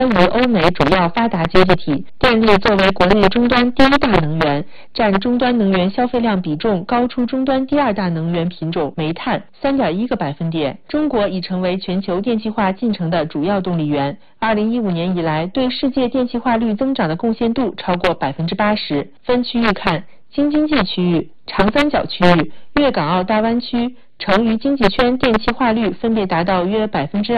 为欧美主要发达经济体，电力作为国内终端第一大能源，占终端能源消费量比重高出终端第二大能源品种煤炭 3.1个百分点。中国已成为全球电气化进程的主要动力源。2015年以来，对世界电气化率增长的贡献度超过80%。分区域看，京津冀区域、长三角区域、粤港澳大湾区、成渝经济圈电气化率分别达到约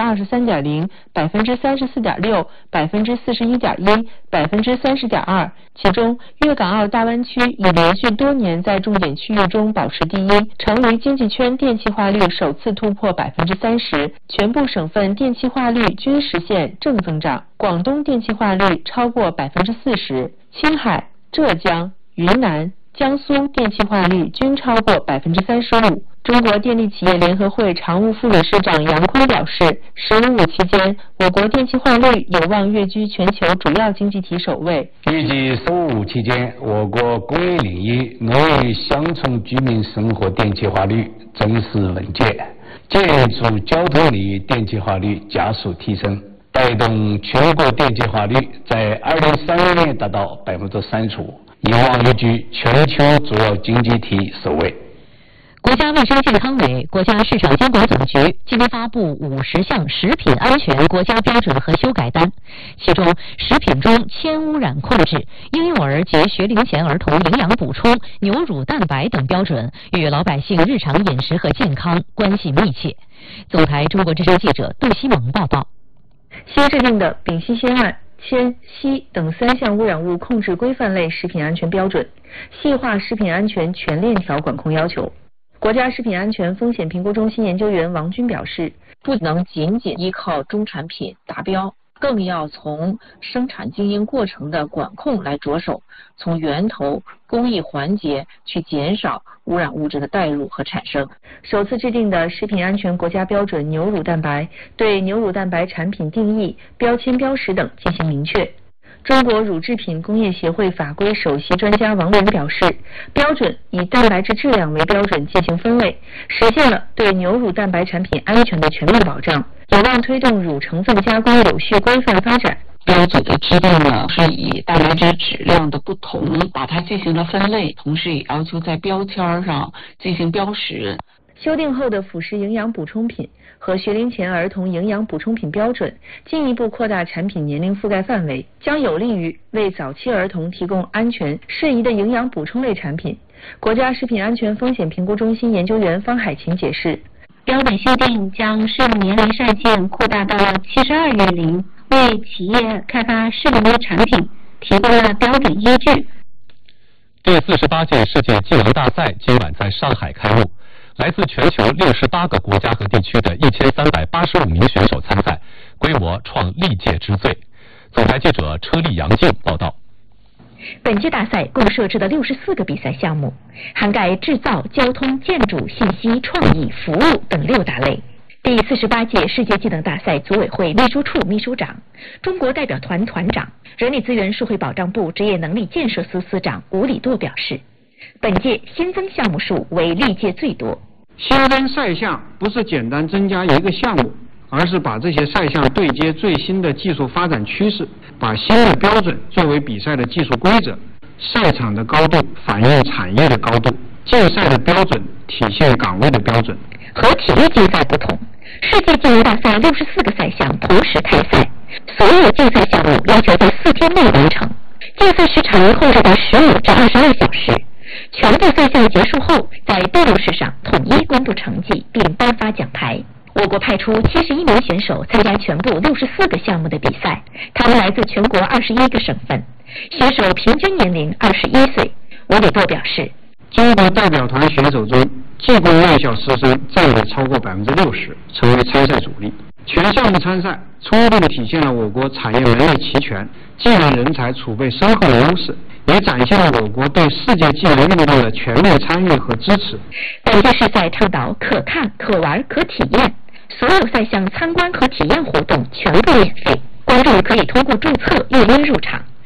23.0%、34.6%、41.1%、30.2%。其中，粤港澳大湾区已连续多年在重点区域中保持第一，成渝经济圈电气化率首次突破30%，全部省份电气化率均实现正增长。广东电气化率超过40%，青海、浙江、云南、江苏电气化率均超过35%。中国电力企业联合会常务副理事长杨坤表示，“15+5”期间，我国电气化率有望跃居全球主要经济体首位。 预计“15+5”期间，我国工业领域农业乡村居民生活电气化率增势稳健，建筑交通领域电气化率加速提升，带动全国电气化率在2030年达到35%，有望跃居全球主要经济体首位。 国家卫生健康委、国家市场监管总局今天发布50项食品安全国家标准和修改单，其中食品中铅污染控制、婴幼儿及学龄前儿童营养补充、牛乳蛋白等标准与老百姓日常饮食和健康关系密切。总台中国之声记者杜西蒙报道。 新制定的丙烯酰胺、铅、硒等3项污染物控制规范类食品安全标准，细化食品安全全链条管控要求。国家食品安全风险评估中心研究员王军表示， 不能仅仅依靠中产品达标，更要从生产经营过程的管控来着手，从源头工艺环节去减少污染物质的带入和产生。 首次制定的食品安全国家标准牛乳蛋白对牛乳蛋白产品定义、标签标识等进行明确。中国乳制品工业协会法规首席专家王文表示，标准以蛋白质质量为标准进行分类，实现了对牛乳蛋白产品安全的全面保障，有望推动乳成分加工有序规范发展。 标准的制定呢，是以蛋白质质量的不同把它进行了分类，同时也要求在标签上进行标识。 修订后的辅食营养补充品和学龄前儿童营养补充品标准进一步扩大产品年龄覆盖范围，将有利于为早期儿童提供安全适宜的营养补充类产品。国家食品安全风险评估中心研究员方海琴解释， 标准修订将适用年龄上限扩大到72月龄，为企业开发适龄的产品提供了标准依据。 第48届世界技能大赛今晚在上海开幕，来自全球68个国家和地区的1385名选手参赛，规模创历届之最。总台记者车丽杨静报道。 本届大赛共设置了64个比赛项目，涵盖制造、交通、建筑、信息、创意、服务等6大类。第48届世界技能大赛组委会秘书处秘书长、中国代表团团长、人力资源社会保障部职业能力建设司司长吴礼舵表示，本届新增项目数为历届最多。 新增赛项不是简单增加一个项目，而是把这些赛项对接最新的技术发展趋势，把新的标准作为比赛的技术规则，赛场的高度反映产业的高度，竞赛的标准体现岗位的标准。 和体育竞赛不同，世界技能大赛64个赛项同时开赛，所有竞赛项目要求在4天内完成，竞赛时长控制在15至22小时。全部赛项结束后，在闭幕式上统一公布成绩并颁发奖牌。我国派出71名选手参加全部64个项目的比赛，他们来自全国21个省份，选手平均年龄21岁。吴礼舵表示， 中国代表团选手中，技工院校师生占有超过60%，成为参赛主力。全项目参赛，充分体现了我国产业能力齐全、技能人才储备深厚的优势，也展现了我国对世界技能运动的全面参与和支持。 本届世赛倡导可看、可玩、可体验，所有赛项参观和体验活动全部免费，观众可以通过注册预约入场。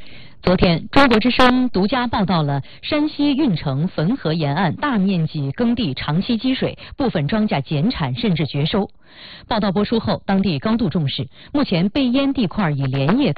昨天，中国之声独家报道了山西运城汾河沿岸大面积耕地长期积水，部分庄稼减产甚至绝收。报道播出后，当地高度重视，目前被淹地块已连夜